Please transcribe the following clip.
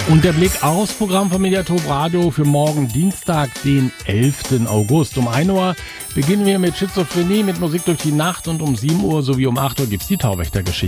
Und der Blick aufs Programm von Mediathek Radio für morgen Dienstag, den 11. August. Um 1 Uhr beginnen wir mit Schizophrenie, mit Musik durch die Nacht und um 7 Uhr sowie um 8 Uhr gibt's die Tauwächtergeschichte.